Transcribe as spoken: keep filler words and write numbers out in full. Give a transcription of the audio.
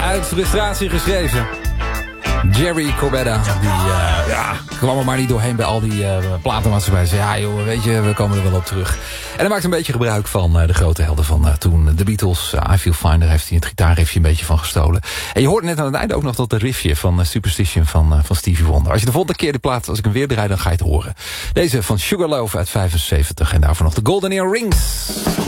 Uit frustratie geschreven. Jerry Corbetta, die uh, ja, kwam er maar niet doorheen bij al die uh, platenmaatschappijen. Zei, ja joh, weet je, we komen er wel op terug. En hij maakt een beetje gebruik van uh, de grote helden van uh, toen. De Beatles, uh, I Feel Fine, daar heeft hij het gitaarriffje een beetje van gestolen. En je hoort net aan het einde ook nog dat de riffje van uh, Superstition van, uh, van Stevie Wonder. Als je de volgende keer de plaat, als ik hem weer draai, dan ga je het horen. Deze van Sugar Loaf uit vijfenzeventig en daarvoor nog de Golden Earrings. Goed.